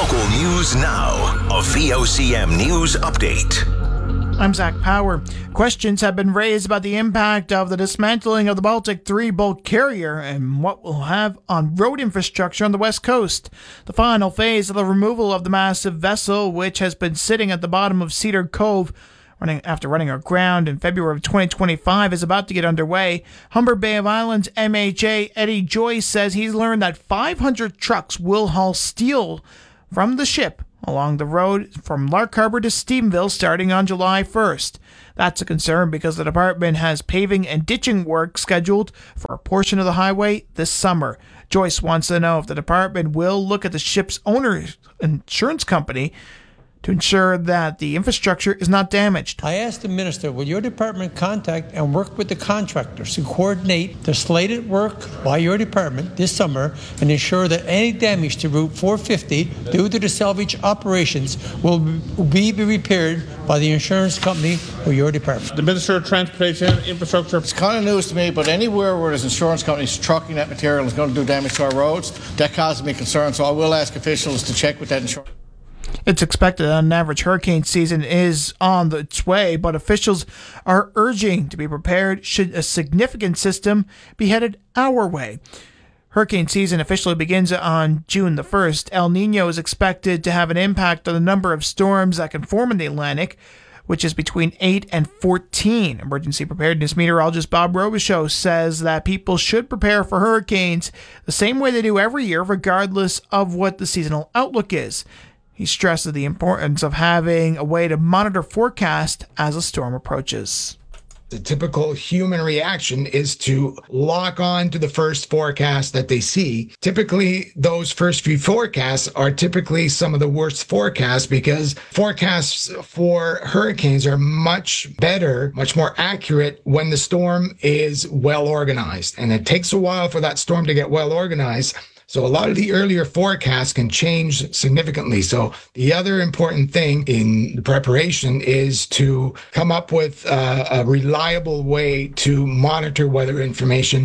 Local news now. A VOCM news update. I'm Zach Power. Questions have been raised about the impact of the dismantling of the Baltic 3 bulk carrier and what will have on road infrastructure on the West Coast. The final phase of the removal of the massive vessel, which has been sitting at the bottom of Cedar Cove after running aground in February of 2025, is about to get underway. Humber Bay of Islands MHA Eddie Joyce says he's learned that 500 trucks will haul steel from the ship along the road from Lark Harbor to Stephenville starting on July 1st. That's a concern because the department has paving and ditching work scheduled for a portion of the highway this summer. Joyce wants to know if the department will look at the ship's owner's insurance company to ensure that the infrastructure is not damaged. I asked the minister, will your department contact and work with the contractors to coordinate the slated work by your department this summer and ensure that any damage to Route 450 due to the salvage operations will be repaired by the insurance company or your department? The Minister of Transportation and Infrastructure. It's kind of news to me, but anywhere where there's insurance companies trucking that material is going to do damage to our roads, that causes me concern, so I will ask officials to check with that insurance. It's expected that on average hurricane season is on its way, but officials are urging to be prepared should a significant system be headed our way. Hurricane season officially begins on June the 1st. El Nino is expected to have an impact on the number of storms that can form in the Atlantic, which is between 8 and 14. Emergency preparedness meteorologist Bob Robichaux says that people should prepare for hurricanes the same way they do every year, regardless of what the seasonal outlook is. He stresses the importance of having a way to monitor forecast as a storm approaches. The typical human reaction is to lock on to the first forecast that they see. Typically, those first few forecasts are typically some of the worst forecasts because forecasts for hurricanes are much better, much more accurate when the storm is well organized. And it takes a while for that storm to get well organized. So a lot of the earlier forecasts can change significantly. So the other important thing in the preparation is to come up with a reliable way to monitor weather information.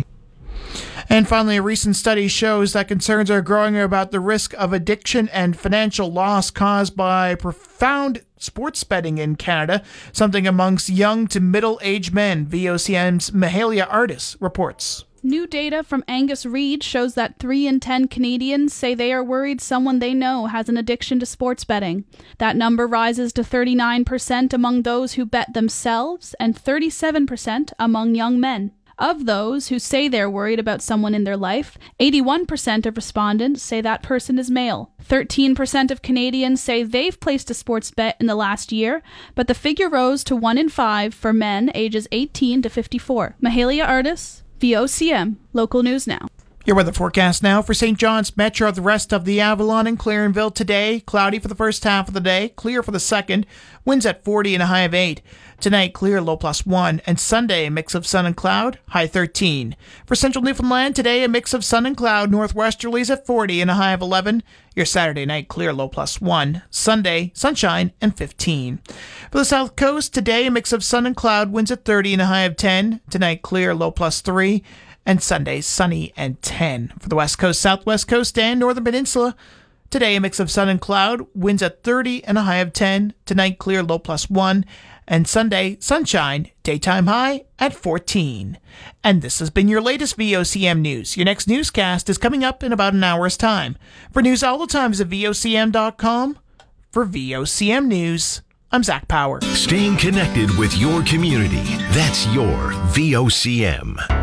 And finally, a recent study shows that concerns are growing about the risk of addiction and financial loss caused by profound sports betting in Canada, something amongst young to middle-aged men. VOCM's Mahalia Artis reports. New data from Angus Reid shows that 3 in 10 Canadians say they are worried someone they know has an addiction to sports betting. That number rises to 39% among those who bet themselves and 37% among young men. Of those who say they're worried about someone in their life, 81% of respondents say that person is male. 13% of Canadians say they've placed a sports bet in the last year, but the figure rose to 1 in 5 for men ages 18 to 54. Mahalia Artis, VOCM, local news now. Your weather forecast now for St. John's Metro, the rest of the Avalon and Clarenville today. Cloudy for the first half of the day, clear for the second. Winds at 40 and a high of 8. Tonight, clear, low +1. And Sunday, a mix of sun and cloud, high 13. For central Newfoundland, today, a mix of sun and cloud, northwesterlies at 40 and a high of 11. Your Saturday night, clear, low +1. Sunday, sunshine and 15. For the south coast, today, a mix of sun and cloud, winds at 30 and a high of 10. Tonight, clear, low +3. And Sunday, sunny and 10. For the west coast, southwest coast, and northern peninsula, today, a mix of sun and cloud, winds at 30 and a high of 10. Tonight, clear, low +1. And Sunday, sunshine, daytime high at 14. And this has been your latest VOCM news. Your next newscast is coming up in about an hour's time. For news all the time, visit VOCM.com. For VOCM News, I'm Zach Power. Staying connected with your community. That's your VOCM.